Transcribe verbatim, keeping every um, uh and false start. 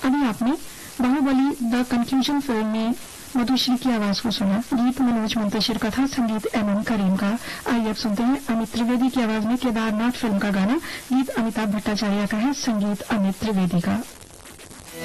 अभी आपने Baahubali the confusion film में मधुश्री की आवाज को सुना। गीत मनोज मुंतशिर का था, संगीत एम एम करीम का। आइए अब सुनते हैं अमित त्रिवेदी की आवाज में केदारनाथ फिल्म का गाना। गीत अमिताभ भट्टाचार्य का है, संगीत अमित त्रिवेदी का।